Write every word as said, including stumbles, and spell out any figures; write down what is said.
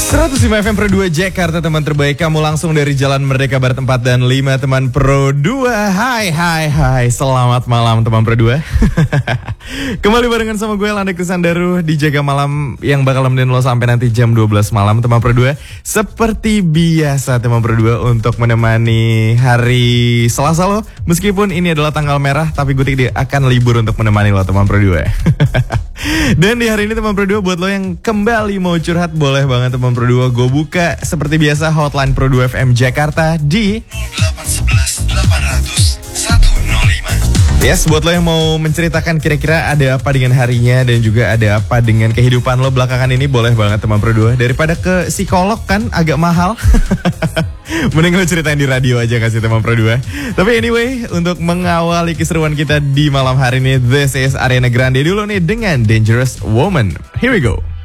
seratus lima F M Pro dua Jakarta, teman terbaik kamu langsung dari Jalan Merdeka Barat empat dan lima, teman Pro dua. Hai hai hai, selamat malam teman Pro dua. Kembali barengan sama gue Landa Krisandaru di Jaga Malam yang bakal nemenin lo sampai nanti jam dua belas malam teman Pro dua. Seperti biasa teman Pro dua untuk menemani hari Selasa lo. Meskipun ini adalah tanggal merah, tapi gue tidak akan libur untuk menemani lo teman Pro dua. Dan di hari ini teman Pro dua, buat lo yang kembali mau curhat, boleh banget teman Pro dua. Gue buka seperti biasa hotline Pro dua F M Jakarta di nol delapan satu satu delapan nol nol satu nol lima. Yes, buat lo yang mau menceritakan kira-kira ada apa dengan harinya dan juga ada apa dengan kehidupan lo belakangan ini, boleh banget teman Pro dua. Daripada ke psikolog kan agak mahal. Mending lo ceritain di radio aja kasih teman Pro dua. Tapi anyway, untuk mengawali keseruan kita di malam hari ini, this is Ariana Grande dulu nih dengan Dangerous Woman. Here we go.